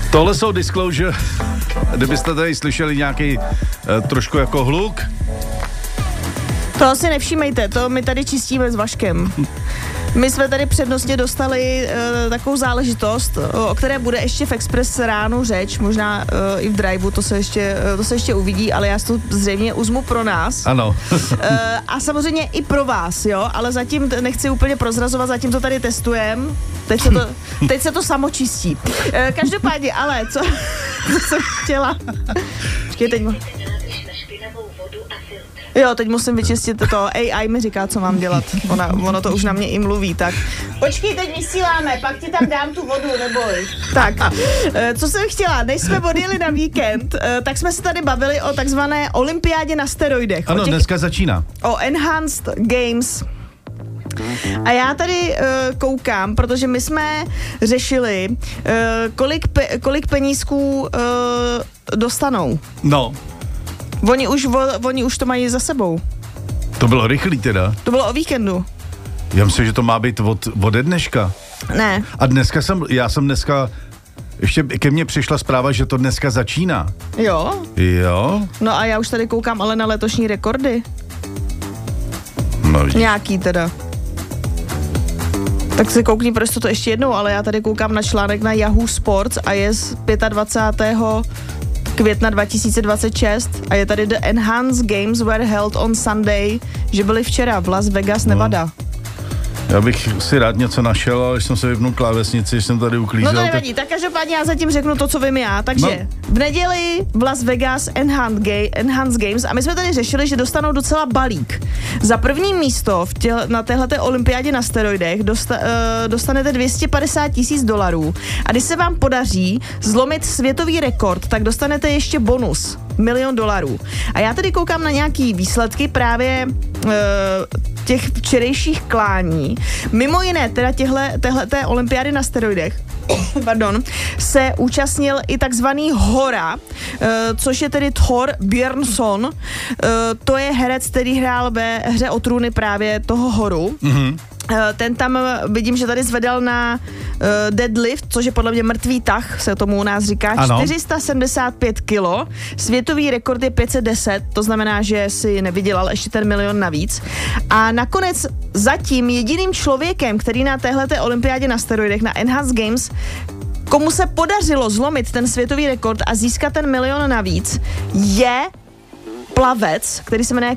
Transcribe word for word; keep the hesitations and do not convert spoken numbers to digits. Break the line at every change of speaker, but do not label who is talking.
Tohle jsou Disclosure. Kdybyste tady slyšeli nějaký uh, trošku jako hluk.
To si nevšímejte, to my tady čistíme s Vaškem. My jsme tady přednostně dostali uh, takovou záležitost, o které bude ještě v Express ráno řeč, možná uh, i v driveu, to se ještě, uh, to se ještě uvidí, ale já si to zřejmě uzmu pro nás.
Ano.
uh, a samozřejmě i pro vás, jo, ale zatím t- nechci úplně prozrazovat, zatím to tady testujem. Teď se to, teď se to samo čistí. Uh, každopádně, ale co, co jsem chtěla? Počkej, teď... Jo, teď musím vyčistit to. A I mi říká, co mám dělat. Ona, ono to už na mě i mluví, tak. Počkej, teď vysíláme, pak ti tam dám tu vodu, neboj. Tak, co jsem chtěla, než jsme odjeli na víkend, tak jsme se tady bavili o takzvané olympiádě na steroidech.
Ano, těch, dneska začíná.
O Enhanced Games. A já tady uh, koukám, protože my jsme řešili, uh, kolik, pe- kolik penízků uh, dostanou.
No.
Oni už, vo, oni už to mají za sebou.
To bylo rychlý teda.
To bylo o víkendu.
Já myslím, že to má být od, ode dneška.
Ne.
A dneska jsem, já jsem dneska, ještě ke mně přišla zpráva, že to dneska začíná.
Jo?
Jo?
No a já už tady koukám ale na letošní rekordy.
No vidíš.
Nějaký teda. Tak si koukni prostě to ještě jednou, ale já tady koukám na článek na Yahoo Sports a je z dvacátého pátého května dva tisíce dvacet šest a je tady The Enhanced Games were held on Sunday, že byly včera v Las Vegas, Nevada. No.
Já bych si rád něco našel, ale když jsem se vypnul klávesnici, jsem tady uklízel.
No to nevadí, tak každopádně já zatím řeknu to, co vím já. Takže no. V neděli v Las Vegas Enhanced, Ga- Enhanced Games a my jsme tady řešili, že dostanou docela balík. Za první místo v těle, na téhleté olympiádě na steroidech dosta, uh, dostanete dvě stě padesát tisíc dolarů a když se vám podaří zlomit světový rekord, tak dostanete ještě bonus. Milion dolarů. A já tady koukám na nějaký výsledky právě uh, těch včerejších klání. Mimo jiné, teda těhle, téhleté olympiády na steroidech pardon, se účastnil i takzvaný Hora, uh, což je tedy Thor Björnsson. Uh, to je herec, který hrál ve hře o trůny právě toho Horu. Mm-hmm. Ten tam, vidím, že tady zvedal na uh, deadlift, což je podle mě mrtvý tah, se tomu u nás říká, ano. čtyři sta sedmdesát pět kilo. Světový rekord je pět set deset, to znamená, že si nevydělal ještě ten milion navíc. A nakonec zatím jediným člověkem, který na téhleté olympiádě na steroidech, na Enhanced Games, komu se podařilo zlomit ten světový rekord a získat ten milion navíc, je plavec, který se jmenuje